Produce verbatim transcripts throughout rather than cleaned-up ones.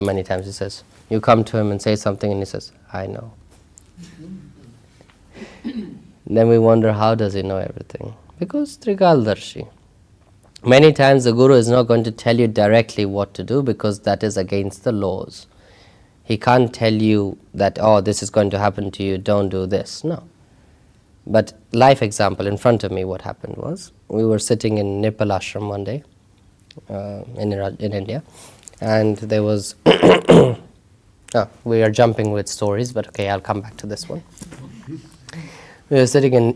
many times. He says, you come to him and say something and he says, I know. Then we wonder, how does he know everything? Because Trikaldarshi. Many times the Guru is not going to tell you directly what to do because that is against the laws. He can't tell you that, oh, this is going to happen to you, don't do this. No. But life example in front of me, what happened was, we were sitting in Nipal ashram one day uh, in, in India, and there was, oh, we are jumping with stories, but okay, I'll come back to this one. We were sitting in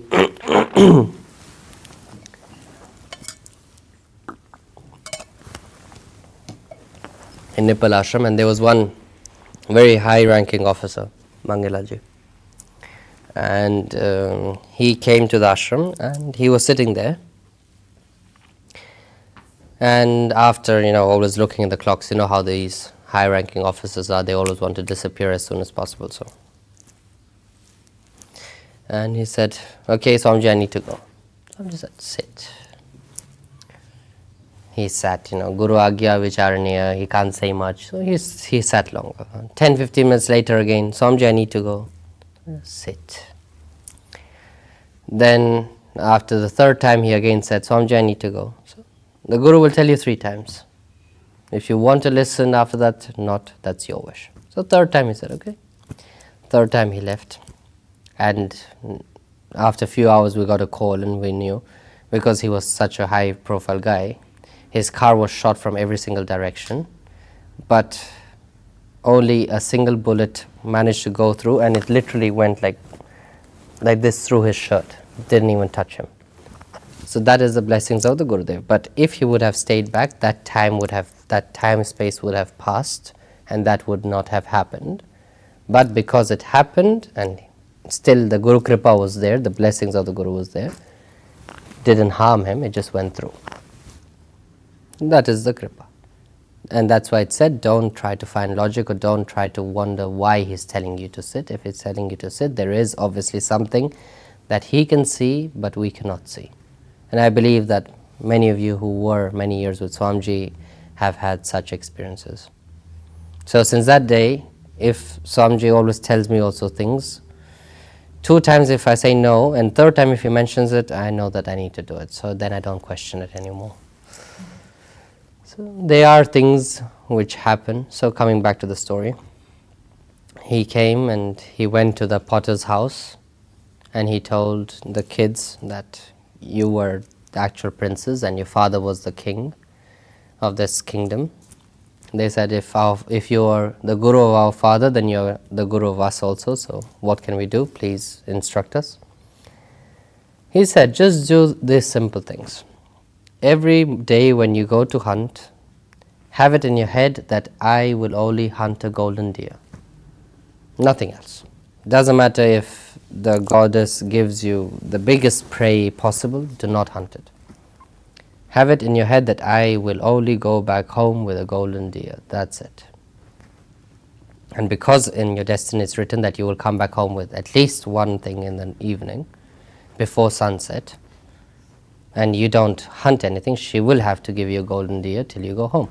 in Nipal ashram, and there was one very high-ranking officer, Mangalaji. And um, he came to the ashram, and he was sitting there. And after, you know, always looking at the clocks, you know how these high-ranking officers are, they always want to disappear as soon as possible. So, and he said, okay, Swamiji, I need to go. Swamiji said, sit. He sat, you know, Guru Agya Vicharaniya, he can't say much, so he, he sat longer. ten, fifteen minutes later again, Swamiji, I need to go. Sit. Then, after the third time, he again said, Swamiji, I need to go. So, the Guru will tell you three times. If you want to listen after that, not, that's your wish. So, third time he said, okay. Third time he left. And after a few hours, we got a call, and we knew, because he was such a high-profile guy, his car was shot from every single direction, but only a single bullet managed to go through, and it literally went like, like this through his shirt. It didn't even touch him. So that is the blessings of the Gurudev. But if he would have stayed back, that time would have, that time space would have passed, and that would not have happened. But because it happened, and still the Guru Kripa was there, the blessings of the Guru was there, didn't harm him, it just went through. That is the Kripa. And that's why it said, don't try to find logic, or don't try to wonder why he's telling you to sit. If he's telling you to sit, there is obviously something that he can see, but we cannot see. And I believe that many of you who were many years with Swamiji have had such experiences. So since that day, if Swamiji always tells me also things, two times if I say no, and third time if he mentions it, I know that I need to do it. So then I don't question it anymore. So there are things which happen. So coming back to the story, he came and he went to the potter's house, and he told the kids that you were the actual princes and your father was the king of this kingdom. They said, if, our, if you are the guru of our father, then you are the guru of us also, so what can we do? Please instruct us. He said, just do these simple things. Every day when you go to hunt, have it in your head that I will only hunt a golden deer. Nothing else. Doesn't matter if the goddess gives you the biggest prey possible, do not hunt it. Have it in your head that I will only go back home with a golden deer. That's it. And because in your destiny it's written that you will come back home with at least one thing in the evening before sunset, and you don't hunt anything, she will have to give you a golden deer till you go home.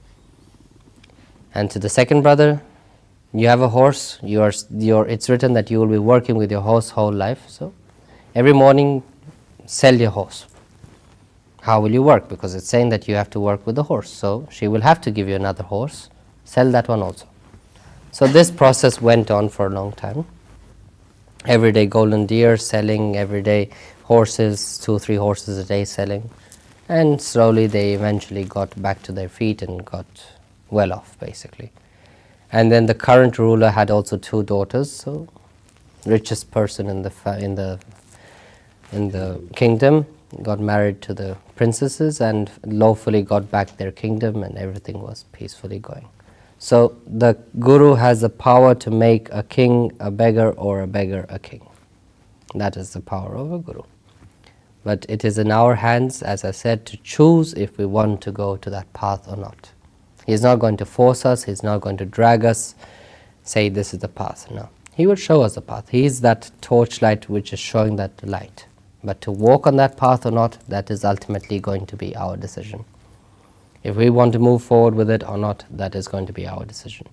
And to the second brother, you have a horse, you are, you are, it's written that you will be working with your horse whole life, so every morning sell your horse. How will you work? Because it's saying that you have to work with the horse, so she will have to give you another horse, sell that one also. So this process went on for a long time. Every day golden deer selling, every day horses, two, three horses a day selling, and slowly they eventually got back to their feet and got well off, basically. And then the current ruler had also two daughters, so richest person in the fa in the in the kingdom got married to the princesses and lawfully got back their kingdom, and everything was peacefully going. So the Guru has the power to make a king a beggar or a beggar a king. That is the power of a Guru. But it is in our hands, as I said, to choose if we want to go to that path or not. He is not going to force us, he is not going to drag us, say this is the path. No. He will show us the path. He is that torchlight which is showing that light. But to walk on that path or not, that is ultimately going to be our decision. If we want to move forward with it or not, that is going to be our decision.